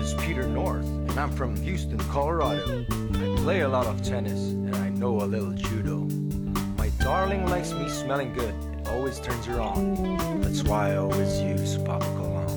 is Peter North, and I'm from Houston, Colorado. I play a lot of tennis, and I know a little judo. My darling likes me smelling good and always turns her on. That's why I always use Papa Cologne.